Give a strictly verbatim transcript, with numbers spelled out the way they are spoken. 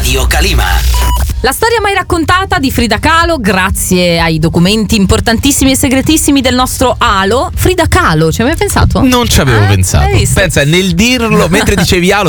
Radio Calima. La storia mai raccontata di Frida Kahlo, grazie ai documenti importantissimi e segretissimi del nostro Halo. Frida Kahlo, ci hai mai pensato? Non ci avevo Eh? pensato. Hai visto? Pensa, nel dirlo, mentre dicevi Halo,